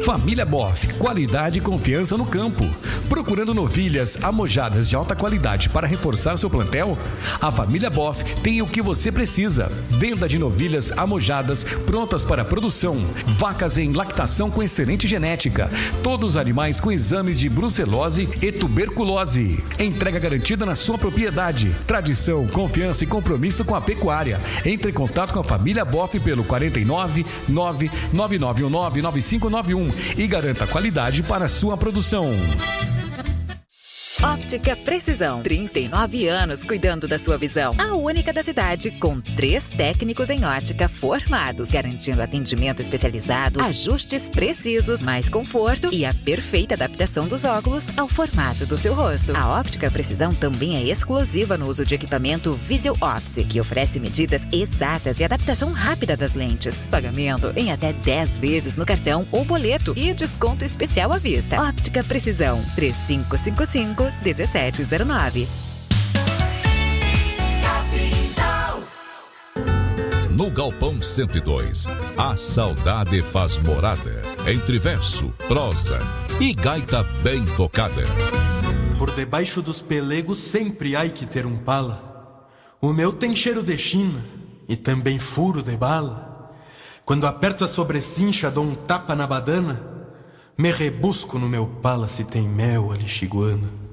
Família Boff, qualidade e confiança no campo. Procurando novilhas amojadas de alta qualidade para reforçar seu plantel? A Família Boff tem o que você precisa. Venda de novilhas amojadas prontas para produção. Vacas em lactação com excelente genética. Todos os animais com exames de brucelose e tuberculose. Entrega garantida na sua propriedade. Tradição, confiança e compromisso com a pecuária. Entre em contato com a Família Boff pelo 49 99919 9591 e garanta qualidade para a sua produção. Óptica Precisão, 39 anos cuidando da sua visão. A única da cidade, com 3 técnicos em ótica formados, garantindo atendimento especializado, ajustes precisos, mais conforto e a perfeita adaptação dos óculos ao formato do seu rosto. A Óptica Precisão também é exclusiva no uso de equipamento Visual Office, que oferece medidas exatas e adaptação rápida das lentes. Pagamento em até 10 vezes no cartão ou boleto e desconto especial à vista. Óptica Precisão, 3555-1709. No Galpão 102, a saudade faz morada entre verso, prosa e gaita bem tocada. Por debaixo dos pelegos sempre há que ter um pala. O meu tem cheiro de China e também furo de bala. Quando aperto a sobrecincha, dou um tapa na badana, me rebusco no meu pala se tem mel alixiguana.